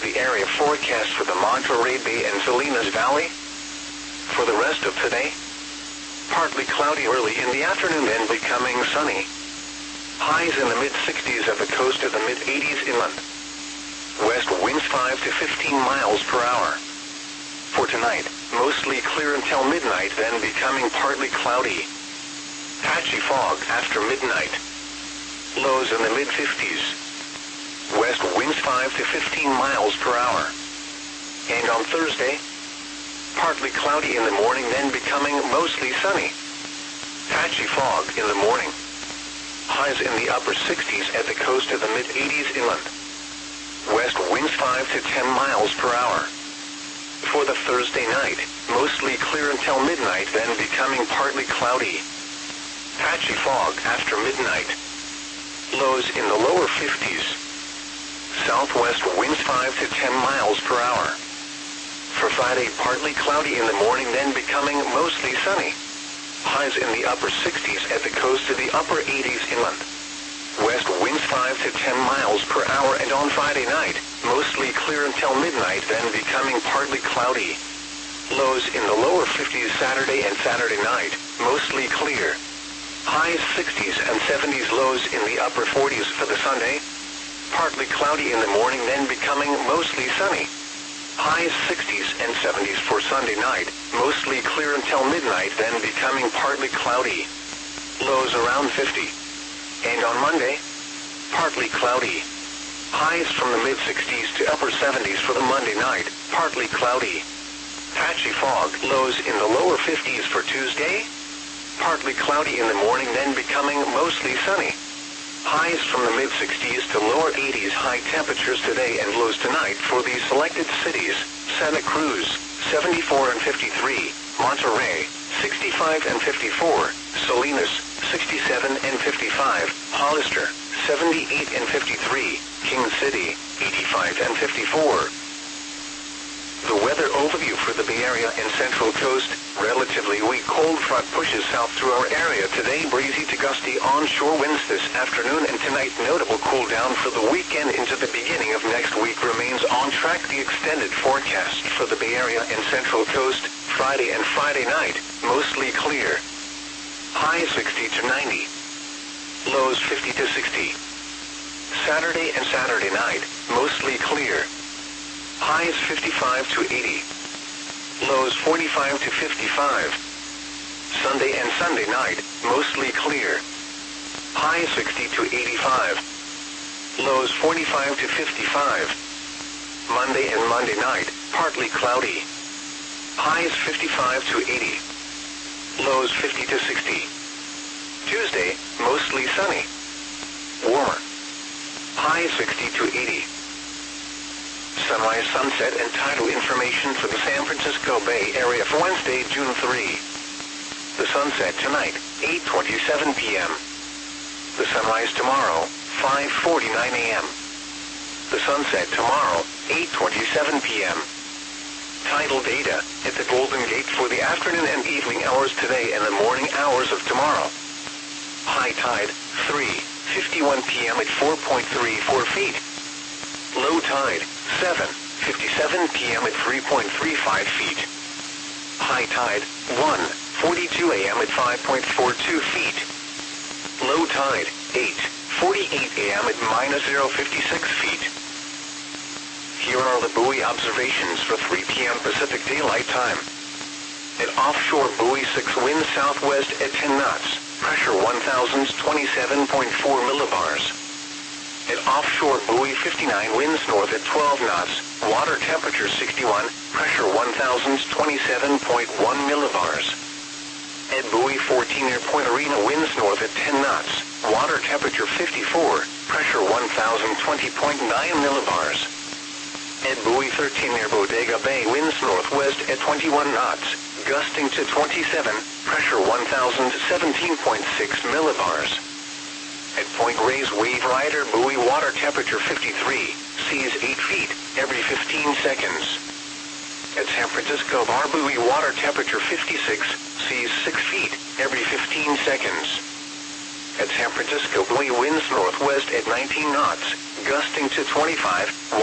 the area forecast for the Monterey Bay and Salinas Valley. For the rest of today, partly cloudy early in the afternoon, then becoming sunny. Highs in the mid-60s at the coast to the mid-80s inland. West winds 5 to 15 miles per hour. For tonight, mostly clear until midnight, then becoming partly cloudy. Patchy fog after midnight. Lows in the mid-50s. West winds 5 to 15 miles per hour. And on Thursday, partly cloudy in the morning, then becoming mostly sunny. Patchy fog in the morning. Highs in the upper 60s at the coast to the mid-80s inland. West winds 5 to 10 miles per hour. For the Thursday night, mostly clear until midnight, then becoming partly cloudy. Patchy fog after midnight. Lows in the lower 50s. Southwest winds 5 to 10 miles per hour. For Friday, partly cloudy in the morning, then becoming mostly sunny. Highs in the upper 60s at the coast to the upper 80s inland. West winds 5 to 10 miles per hour, and on Friday night, mostly clear until midnight, then becoming partly cloudy. Lows in the lower 50s Saturday and Saturday night, mostly clear. Highs 60s and 70s, lows in the upper 40s for the Sunday. Partly cloudy in the morning, then becoming mostly sunny. Highs 60s and 70s for Sunday night, mostly clear until midnight, then becoming partly cloudy. Lows around 50. And on Monday, partly cloudy. Highs from the mid-60s to upper 70s for the Monday night, partly cloudy. Patchy fog, lows in the lower 50s for Tuesday. Partly cloudy in the morning, then becoming mostly sunny. Highs from the mid-60s to lower 80s, high temperatures today and lows tonight for these selected cities: Santa Cruz, 74 and 53, Monterey, 65 and 54, Salinas, 67 and 55, Hollister, 78 and 53, King City, 85 and 54. The weather overview for the Bay Area and Central Coast: relatively weak cold front pushes south through our area today. Breezy to gusty onshore winds this afternoon and tonight. Notable cool down for the weekend into the beginning of next week remains on track. The extended forecast for the Bay Area and Central Coast: Friday and Friday night, mostly clear. Highs 60 to 90. Lows 50 to 60. Saturday and Saturday night, mostly clear. Highs 55 to 80. Lows 45 to 55. Sunday and Sunday night, mostly clear. Highs 60 to 85. Lows 45 to 55. Monday and Monday night, partly cloudy. Highs 55 to 80. Lows 50 to 60. Tuesday, mostly sunny. Warmer. Highs 60 to 80. Sunrise, sunset, and tidal information for the San Francisco Bay Area for Wednesday, June 3. The sunset tonight, 8:27 p.m. The sunrise tomorrow, 5:49 a.m. The sunset tomorrow, 8:27 p.m. Tidal data at the Golden Gate for the afternoon and evening hours today and the morning hours of tomorrow. High tide, 3:51 p.m. at 4.34 feet. Low tide, 7:57 p.m. at 3.35 feet. High tide, 1:42 a.m. at 5.42 feet. Low tide, 8:48 a.m. at -0.56 feet. Here are the buoy observations for 3 p.m. Pacific Daylight Time. At offshore buoy 6, wind southwest at 10 knots, pressure 1,027.4 millibars. At offshore buoy 59, winds north at 12 knots, water temperature 61, pressure 1,027.1 millibars. At buoy 14 near Point Arena, winds north at 10 knots, water temperature 54, pressure 1,020.9 millibars. At buoy 13 near Bodega Bay, winds northwest at 21 knots, gusting to 27, pressure 1,017.6 millibars. At Point Reyes Wave Rider buoy, water temperature 53, seas 8 feet every 15 seconds. At San Francisco Bar buoy, water temperature 56, seas 6 feet every 15 seconds. At San Francisco buoy, winds northwest at 19 knots, gusting to 25.